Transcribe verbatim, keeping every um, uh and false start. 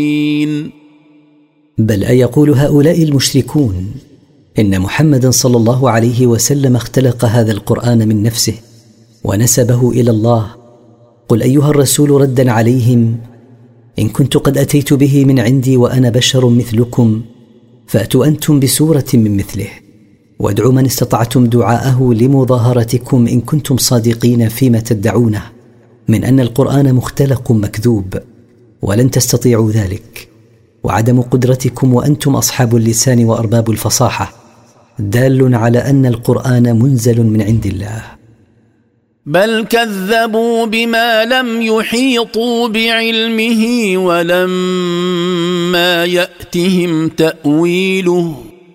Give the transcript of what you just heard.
بل أيقول هؤلاء المشركون إن محمدا صلى الله عليه وسلم اختلق هذا القرآن من نفسه ونسبه إلى الله؟ قل أيها الرسول ردا عليهم: إن كنت قد أتيت به من عندي وأنا بشر مثلكم فأتوا أنتم بسورة من مثله وادعوا من استطعتم دعاءه لمظاهرتكم إن كنتم صادقين فيما تدعونه من أن القرآن مختلق مكذوب، ولن تستطيعوا ذلك. وعدم قدرتكم وأنتم أصحاب اللسان وأرباب الفصاحة دال على أن القرآن منزل من عند الله. بل كذبوا بما لم يحيطوا بعلمه ولما يأتهم تأويله